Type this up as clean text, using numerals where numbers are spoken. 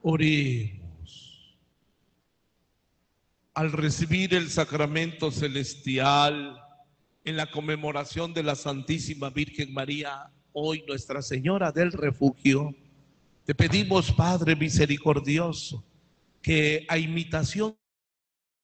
Oremos. Al recibir el sacramento celestial en la conmemoración de la Santísima Virgen María, hoy Nuestra Señora del Refugio, te pedimos, Padre misericordioso, que a imitación